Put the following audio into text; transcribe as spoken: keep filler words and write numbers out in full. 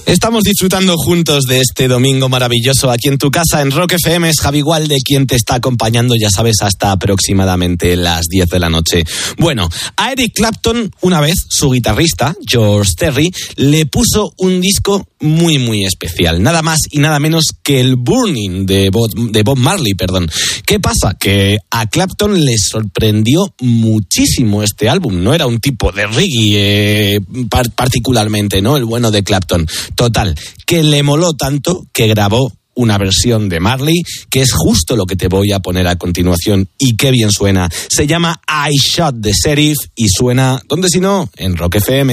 Estamos disfrutando juntos de este domingo maravilloso aquí en tu casa, en Rock F M. Es Javi Gualde quien te está acompañando, ya sabes, hasta aproximadamente las diez de la noche. Bueno, a Eric Clapton, una vez, su guitarrista, George Terry, le puso un disco muy, muy especial. Nada más y nada menos que el Burning de Bob, de Bob Marley, perdón. ¿Qué pasa? Que a Clapton le sorprendió muchísimo este álbum. No era un tipo de reggae eh, par- particularmente, ¿no? El bueno de Clapton. Total, que le moló tanto que grabó una versión de Marley, que es justo lo que te voy a poner a continuación, y qué bien suena. Se llama I Shot the Sheriff y suena, ¿dónde si no? En Rock F M.